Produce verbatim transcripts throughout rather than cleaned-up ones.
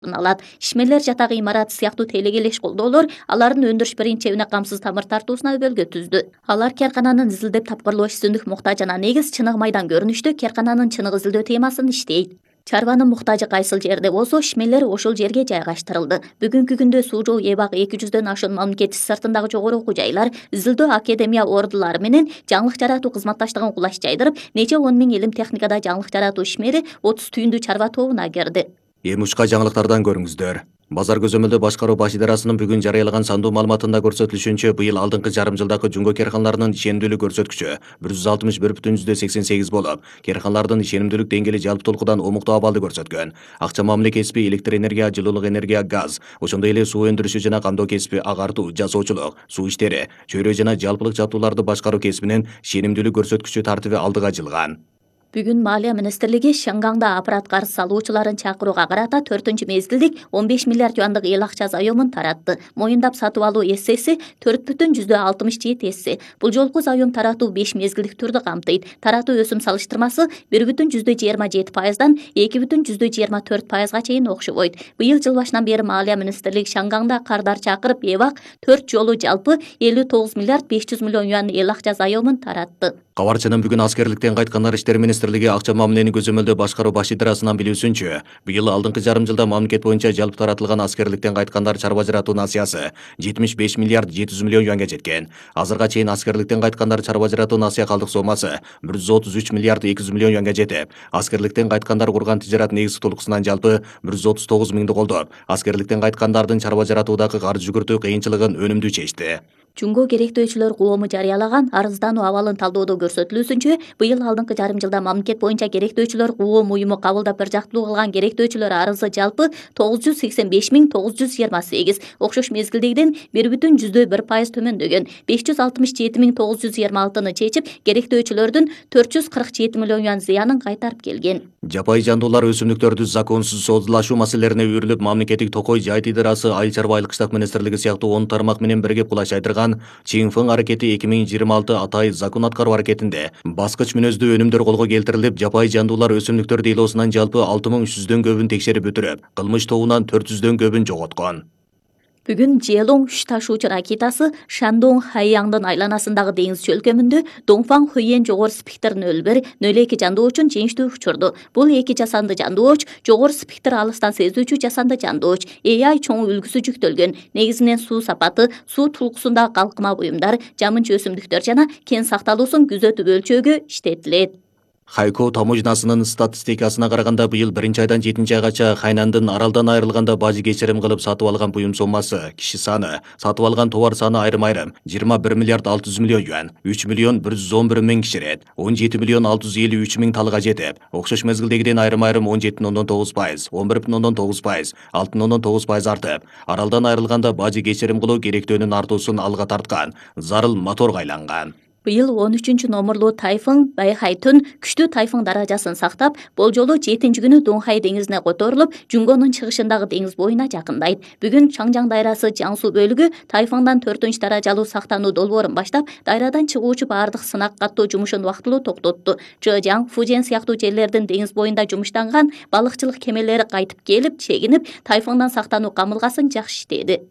алат. Ишмерлер жатагы имараты сыяктуу телекелеш колдоолор алардын өндүрүш принцибине камсыз тамыр тартуусуна өбөлгө түздү. Алар керкананын изилдеп тапкырлоо үстүндүк муктажына негиз чыныгы майдан көрүнүштө керкананын чыныгы изилдөө темасын иштейт. Чарбанын муктажы кайсыл жерде болсо ишмерлер ошол жерге жайгаштырылды. Бүгүнкү күндө Суу Жол Эбак эки жүздөн ашуун мамлекет сыртындагы жогору окуу жайлар, изилдөө академия ордулары менен жаңылык жаратуу кызматташтыгын кулаш жайдырып, нече он миң илим техникада жаңылык жаратуу ишмери отуз түйүндүү чарба тобуна кирди. Эми ушка жаңылыктардан көрүңүздөр. Базар көзөмөлдөө башкаруу баш идарасынын бүгүн жарыялаган сандуу маалыматында көрсөтүлүшүнчө, быйыл алдыңкы жарым жылдагы жумго керканаларынын ишенимдүүлүк көрсөткүчү бир жүз алтымыш бир бүтүн жүздөн сексен сегиз болуп, керканалардын ишенимдүүлүк деңгээли жалпы толкудан омуктуу абалды көрсөткөн. Акча мамиле кесиби электр энергия, жылуулук энергия, газ, ошондой эле суу өндүрүшү жана камдоо кесиби, агартуу, жасоочулук, суу иштери, чөйрө жана жалпылык жабдууларды башкаруу кесибинин ишенимдүүлүк көрсөткүчү тартиби алдыга жылган. Бүгүн Маалия министрлиги Шангаңда аппарат карыз салуучуларын чакырууга карата төртүнчү мезгилдик он беш миллиард юандык эл акча заёмун таратты. Моюндап сатып алуу эссеси төрт бүтүн жүздөн алтымыш жети эсе. Бул жолку заём таратуу беш мезгилдик түрдү камтыйт. Таратуу өсүм салыштырмасы бир бүтүн жүздөн жыйырма жети пайыздан эки бүтүн жүздөн жыйырма төрт пайызга чейин окшобойт. Быйыл жыл башынан бери Маалия министрлиги Шангаңда кардар чакырып, Эбак төрт жолу жалпы элүү тогуз миллиард беш жүз миллион юан эл акча заёмун таратты. Кабарчынын бүгүн аскерликтен кайткандар иштери министрлиги акча мамилени көзөмөлдөө башкаруу баш идарасынан билүүсүнчө, быйыл алдыңкы жарым жылда мамлекет боюнча жалпы таратылган аскерликтен кайткандар чарба жаратуу насыясы жетимиш беш миллиард жети жүз миллион юанга жеткен. Азырга чейин аскерликтен кайткандар чарба жаратуу насыя калдык сомасы бир жүз отуз үч миллиард эки жүз миллион юанга жетип, аскерликтен кайткандар курган тижарат негизги толкусунан жалпы бир жүз отуз тогуз миңди колдоп, аскерликтен кайткандардын чарба жаратуудагы карыз жүгүртүү кыйынчылыгын өнүмдүү чечти. Жумго керектөөчүлөр коому жарыялаган арыздануу абалын талоодо көрсөтүлүүсүнчө, быйыл алдыңкы жарым жылда мамлекет боюнча керектөөчүлөр коом уюму кабылдап бир жактуу кылган керектөөчүлөр арызы жалпы тогуз жүз сексен беш миң тогуз жүз жыйырма сегиз, окшош мезгилдегиден бир бүтүн жүздөн бир пайыз төмөндөгөн. беш жүз алтымыш жети миң тогуз жүз жыйырма алтыны чечип, керектөөчүлөрдүн төрт жүз кырк жети миллион юан зыянын кайтарып келген. Жапайы жандуулар өсүмдүктөрдү законсуз содулашуу маселелерине үйрүлүп, мамлекеттик токой жайыт идарасы, айыл чарба айыл кыштак министрлиги сыяктуу он тармак менен бирге кулаш айдырган Чиңфың аракети эки миң жыйырма алты атай закон аткаруу аракетинде баскыч мүнөздүү өнүмдөр колго келтирилип, жапайы жандуулар өсүмдүктөр дейлоосунан жалпы алты миң үч жүздөн көбүн текшерип өтүрүп, кылмыш тобунан төрт жүздөн көбүн жоготкон. Бүгүн Желоң үч ташуучу ракетасы Шандоң Хайяңдын айланасындагы деңиз чөлкөмүндө Доңфаң Хөйен жогору спектр нөл бир нөл эки жандоочун жеңиштүү учурду. Бул эки жасанды жандооч, жогору спектр алыстан сезүүчү жасанды жандооч, A I чоң үлгүсү жүктөлгөн. Негизинен суу сапаты, суу толкусундагы калкыма буюмдар, жамынчы өсүмдүктөр жана кен сакталуусун күзөтүп өлчөөгө иштетилет. Хайко таможнасынын статистикасына караганда, быйыл биринчи айдан жетинчи айгача Хайнандын аралдан айрылганда бажы кечирим кылып сатып алган буюм сомасы, киши саны, сатып алган товар саны айрым-айрым жыйырма бир миллиард алты жүз миллион юан, үч миллион бир жүз он бир миң киширет, он жети миллион алты жүз элүү үч миң талга жетип, окшош мезгилдегиден айрым-айрым он жети бүтүн ондон тогуз пайыз, он бир бүтүн ондон тогуз пайыз, алты бүтүн ондон тогуз пайыз артып, аралдан айрылганда бажы кечирим кылуу керектөөнүн артуусун алга тарткан, зарыл моторго айланган. Быйыл он үчүнчү номурлуу тайфун Байхайтун күчтүү тайфун даражасын сактап, болжолу жетинчи күнү Доңхай деңизине которулуп, Жунгонун чыгышындагы деңиз боюна жакындайт. Бүгүн Чаңжаң дайрасы Жаңсу бөлүгү тайфундан төртүнчү даражалуу сактануу долбоорун баштап, дайрадан чыгуучу баардык сынак каттоо жумушун вактылуу токтотту. Чжэжаң, Фужен сыяктуу жерлердин деңиз боюнда жумуштанган балыкчылык кемелери кайтып келип, чегинип, тайфундан сактануу камылгасын жакшы иштеди.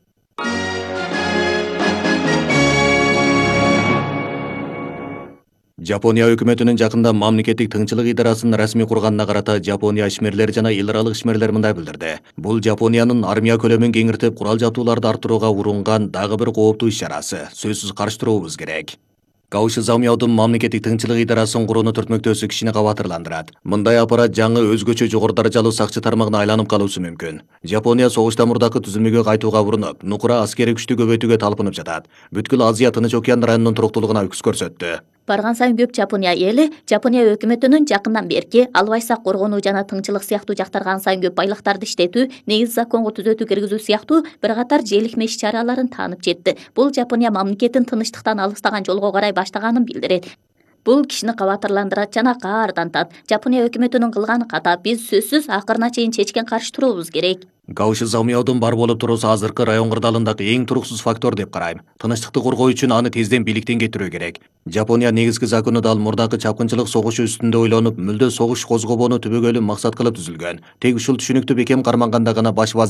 Жапония өкмөтүнүн жакында мамлекеттик тыңчылык идарасын расмий курганына карата Жапония ишмерлери жана эл аралык ишмерлер мындай билдирди. Бул Жапониянын армия көлөмүн кеңиртип, курал жабдууларды арттырууга урунган дагы бир кооптуу иш-чарасы. Сөзсүз каршы туруубуз керек. Кауши Замяодун мамлекеттик тыңчылык идарасын курууну түртмөктөөсү кишини кабатырландырат. Мындай аппарат жаңы өзгөчө жогору даражалуу сакчы тармагына айланып калуусу мүмкүн. Жапония согуштан мурдакы түзүлмөгө кайтууга урунуп, нукура аскери күчтү көбөйтүүгө талпынып жатат. Бүткүл Азия Тынч океан районунун туруктуулугуна үкүс көрсөттү. Барган сайын көп Жапония эли Жапония өкмөтүнүн жакындан берки албайса коргонуу жана тыңчылык сыяктуу жактарга сан көп байлыктарды иштетүү, негиз законго түзөтүү киргизүү сыяктуу бир катар желикме иш-чараларын таанып жетти. Бул Жапония мамлекетин тынычтыктан алыстаган жолго карай баштаганын билдирет. Бул кишини кабатырландырат жана каардантат. Жапония өкмөтүнүн кылганы ката, биз сөзсүз акырына чейин чечкен каршы туруубуз керек. Гауши замыяудун бар болуп туруусу азыркы район кырдаалындагы эң туруксуз фактор деп карайм. Тынычтыкты коргоо үчүн аны тезден бийликтен кетирүү керек. Жапония негизги закону дал мурдакы чапкынчылык согушу үстүндө ойлонуп, мүлдө согуш козгобоону түбөгөлү максат кылып түзүлгөн. Тек ушул түшүнүктү бекем карманганда гана баш